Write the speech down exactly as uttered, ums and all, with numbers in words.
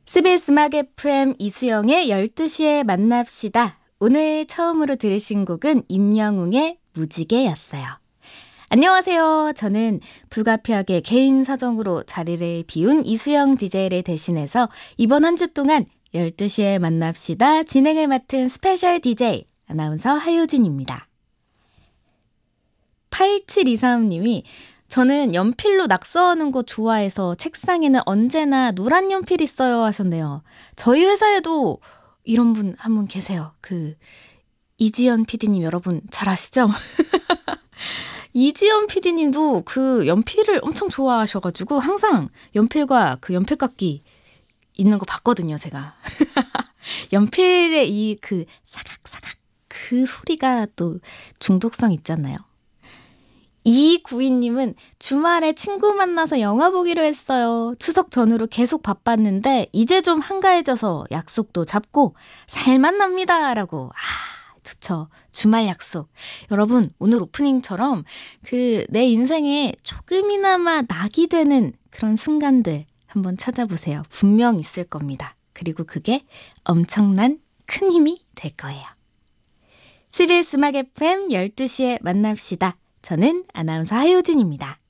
씨비에스 음악 에프엠 이수영의 열두 시에 만납시다. 오늘 처음으로 들으신 곡은 임영웅의 무지개였어요. 안녕하세요. 저는 불가피하게 개인 사정으로 자리를 비운 이수영 디제이를 대신해서 이번 한 주 동안 열두 시에 만납시다 진행을 맡은 스페셜 디제이 아나운서 하효진입니다. 팔칠이삼 님이 저는 연필로 낙서하는 거 좋아해서 책상에는 언제나 노란 연필이 있어요 하셨네요. 저희 회사에도 이런 분 한 분 계세요. 그 이지연 피디님 여러분 잘 아시죠? 이지연 피디님도 그 연필을 엄청 좋아하셔가지고 항상 연필과 그 연필깎이 있는 거 봤거든요, 제가. 연필의 이 그 사각사각 그 소리가 또 중독성 있잖아요. 이구이 님은 주말에 친구 만나서 영화 보기로 했어요. 추석 전후로 계속 바빴는데 이제 좀 한가해져서 약속도 잡고 살만 납니다. 라고. 아, 좋죠. 주말 약속. 여러분, 오늘 오프닝처럼 그 내 인생에 조금이나마 낙이 되는 그런 순간들 한번 찾아보세요. 분명 있을 겁니다. 그리고 그게 엄청난 큰 힘이 될 거예요. 씨비에스 음악 에프엠 열두 시에 만납시다. 저는 아나운서 하효진입니다.